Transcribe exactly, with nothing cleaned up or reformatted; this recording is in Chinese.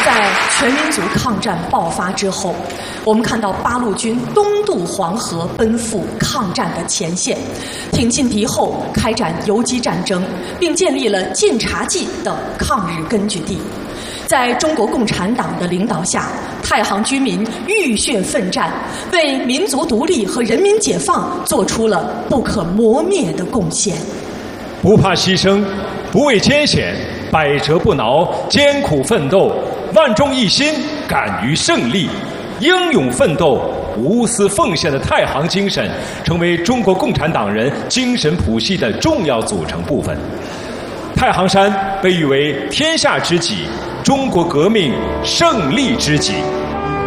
在全民族抗战爆发之后，我们看到八路军东渡黄河，奔赴抗战的前线，挺进敌后，开展游击战争，并建立了晋察冀等抗日根据地。在中国共产党的领导下，太行居民浴血奋战，为民族独立和人民解放做出了不可磨灭的贡献。 不怕牺牲，不畏艰险，百折不挠，艰苦奋斗，万众一心，敢于胜利，英勇奋斗，无私奉献的太行精神，成为中国共产党人精神谱系的重要组成部分。太行山被誉为天下之脊，中国革命胜利之脊。